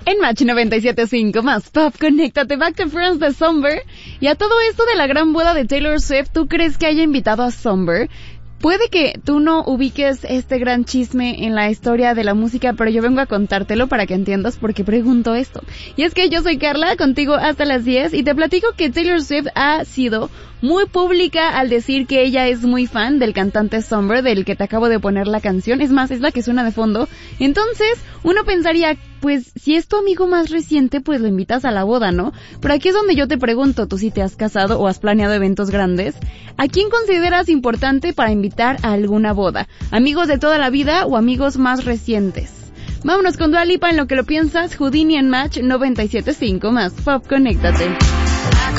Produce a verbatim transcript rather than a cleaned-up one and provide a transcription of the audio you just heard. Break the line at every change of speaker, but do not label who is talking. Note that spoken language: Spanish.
En Match noventa y siete punto cinco más Pop, conéctate Back to Friends de Somber. Y a todo esto de la gran boda de Taylor Swift, ¿tú crees que haya invitado a Somber? Puede que tú no ubiques este gran chisme en la historia de la música, pero yo vengo a contártelo para que entiendas por qué pregunto esto. Y es que yo soy Carla, contigo hasta las diez, y te platico que Taylor Swift ha sido muy pública al decir que ella es muy fan del cantante Somber, del que te acabo de poner la canción. Es más, es la que suena de fondo. Entonces, uno pensaría, pues, si es tu amigo más reciente, pues lo invitas a la boda, ¿no? Pero aquí es donde yo te pregunto, tú si te has casado o has planeado eventos grandes, ¿a quién consideras importante para invitar a alguna boda? ¿Amigos de toda la vida o amigos más recientes? Vámonos con Dua Lipa en lo que lo piensas, Houdini en Match noventa y siete punto cinco más Pop, conéctate.